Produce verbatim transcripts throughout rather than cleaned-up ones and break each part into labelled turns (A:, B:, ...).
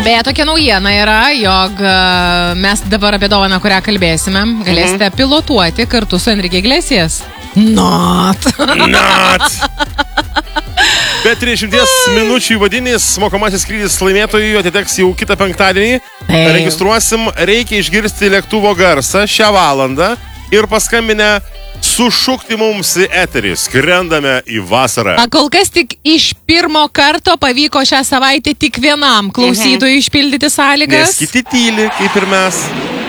A: Beje, tokia naujiena yra, jog mes dabar apie dovaną, kurią kalbėsime, galėsite mhm. pilotuoti kartu su Enrique Iglesias. Not.
B: Not. Be trisdešimties minučių įvadinis mokamasis skrydis laimėtojui atiteks jau kitą penktadienį. Hey. Registruosim, reikia išgirsti lėktuvo garsą šią valandą ir paskambinę sušukti mums į eterį. Skrendame į vasarą.
A: A, kol kas tik iš pirmo karto pavyko šią savaitę tik vienam klausytojui mhm. išpildyti sąlygas.
B: Nes kiti tyli, kaip ir mes.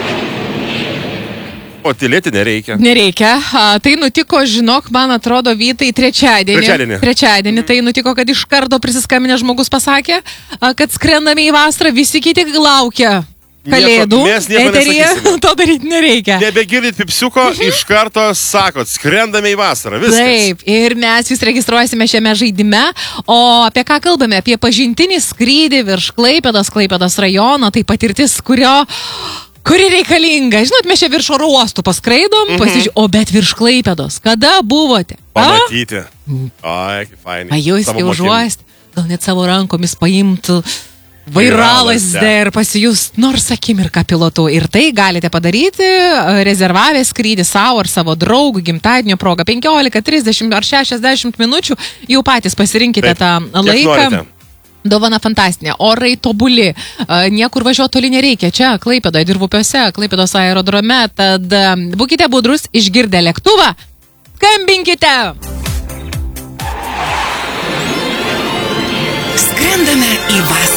B: O tylėti nereikia.
A: Nereikia. A, tai nutiko, žinok, man atrodo, Vytai, trečiadienį.
B: Trečiadienį.
A: Trečiadienį. Tai nutiko, kad iš karto prisiskambinę žmogus pasakė, a, kad skrendame į vasarą, visi kiti laukia kalėdų.
B: Mes nieko nesakysime.
A: To daryti nereikia.
B: Nebegirdit pipsiuko, iš karto sakot, skrendame į vasarą. Viskas.
A: Taip, ir mes jūs registruosime šiame žaidime. O apie ką kalbame? Apie pažintinį skrydį virš Klaipėdos, Klaipėdos rajono. Tai patirtis, kurio... Kuri reikalinga. Žinot, mes čia virš oro uostų paskraidom, mhm. pasižiūrėjom, o bet virš Klaipėdos. Kada buvote?
B: Pamatyti. Ai, kaip fainai.
A: A, jūs jau užuosti, gal net savo rankomis paimtų vairalasdę ir pasijust nors akimirką pilotu. Ir tai galite padaryti, rezervavę skrydį savo ar savo draugų gimtadienio proga. penkiolika, trisdešimt ar šešiasdešimt minučių. Jau patys pasirinkite
B: Taip,
A: tą laiką. Dovana fantastinė, orai tobuli, niekur važiuoti toli nereikia, čia Klaipėdoje, Dirvupiuose, Klaipėdos aerodrome, tad būkite budrus, išgirdę lėktuvą, skambinkite!
C: Skrendame į vasarą.